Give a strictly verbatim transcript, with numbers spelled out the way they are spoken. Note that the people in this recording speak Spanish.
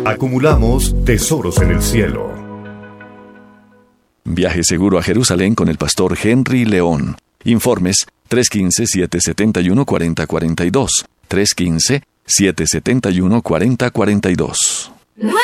Acumulamos tesoros en el cielo. Viaje seguro a Jerusalén con el pastor Henry León. Informes tres uno cinco, siete siete uno, cuatro cero cuatro dos. tres uno cinco, siete siete uno, cuatro cero cuatro dos.